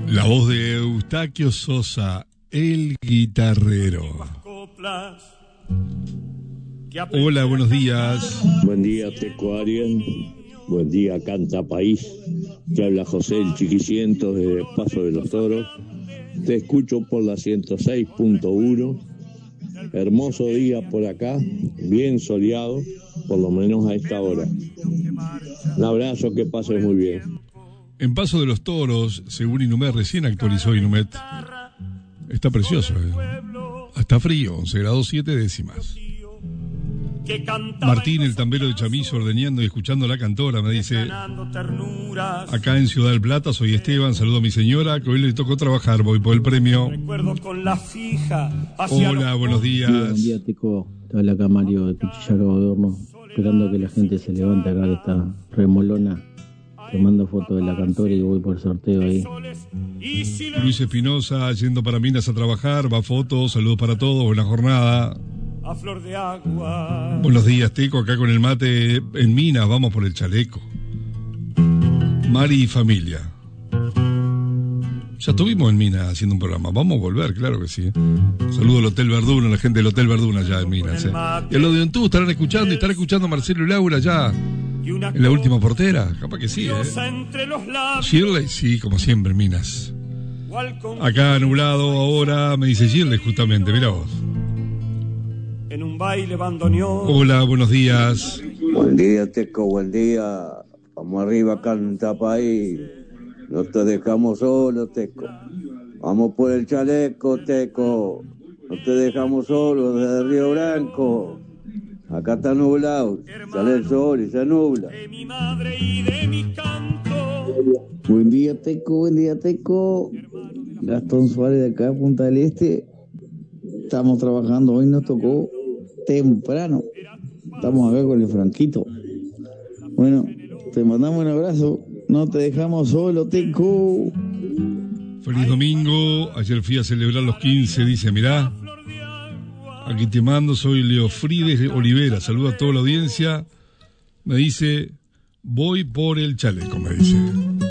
La voz de Eustaquio Sosa, el guitarrero. Hola, buenos días. Buen día, Teco Arias. Buen día, Canta País. Te habla José el Chiquiciento desde Paso de los Toros. Te escucho por la 106.1. Hermoso día por acá, bien soleado, por lo menos a esta hora. Un abrazo, que pases muy bien. En Paso de los Toros, según Inumet, recién actualizó Inumet. Está precioso, Está frío, 11 grados 7 décimas. Martín, el tambero de Chamizo, ordeñando y escuchando la cantora, me dice: acá en Ciudad del Plata, soy Esteban, saludo a mi señora, que hoy le tocó trabajar, voy por el premio. Hola, buenos días. Buen día, Teco. Te habla acá Mario de Pichillaca de Horno, esperando que la gente se levante acá, que está remolona. Te mando fotos de la cantora y voy por el sorteo ahí. Luis Espinosa, yendo para Minas a trabajar, va fotos, saludos para todos, buena jornada. A flor de agua. Buenos días, Teco, acá con el mate en Minas, vamos por el chaleco. Mari y familia. Ya estuvimos en Minas haciendo un programa, vamos a volver, claro que sí. Saludo al Hotel Verduna, a la gente del Hotel Verduna allá en Minas. Y a los de Ontú estarán escuchando, y estará escuchando a Marcelo y Laura ya en la última portera, capaz que sí, Shirley, sí, como siempre en Minas. Acá nublado ahora, me dice Shirley justamente, mira vos. En un baile bandoneón. Hola, buenos días. Buen día, Teco, buen día. Vamos arriba, Canta País. No te dejamos solo, Teco. Vamos por el chaleco, Teco. No te dejamos solo desde Río Branco. Acá está nublado, sale el sol y se nubla. De mi madre y de mi canto. Buen día, Teco, buen día, Teco. Gastón Suárez de acá, Punta del Este. Estamos trabajando, hoy nos tocó temprano. Estamos acá con el Franquito. Bueno, te mandamos un abrazo. No te dejamos solo, Teco. Feliz domingo. Ayer fui a celebrar los 15, dice, mirá. Aquí te mando, soy Leofrides Olivera. Saludo a toda la audiencia. Me dice, voy por el chaleco, me dice.